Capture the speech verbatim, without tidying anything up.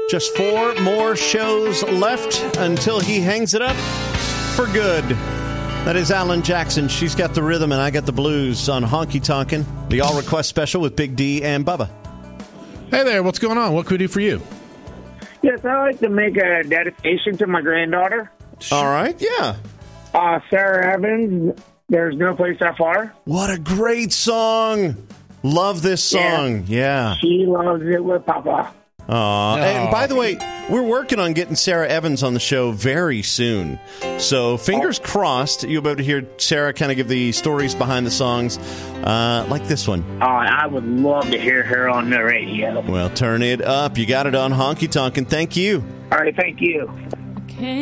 Just four more shows left until he hangs it up for good. That is Alan Jackson. She's got the rhythm and I got the blues on Honky Tonkin', the All Request Special with Big D and Bubba. Hey there, what's going on? What can we do for you? Yes, I'd like to make a dedication to my granddaughter. All right, yeah. Uh, Sarah Evans, There's No Place That Far. What a great song. Love this song. Yeah. yeah. She loves it with Papa. Aw. No. And by the way, we're working on getting Sarah Evans on the show very soon. So fingers oh. crossed you'll be able to hear Sarah kind of give the stories behind the songs uh, like this one. Oh, I would love to hear her on the radio. Well, turn it up. You got it on Honky Tonkin'. Thank you. All right, thank you.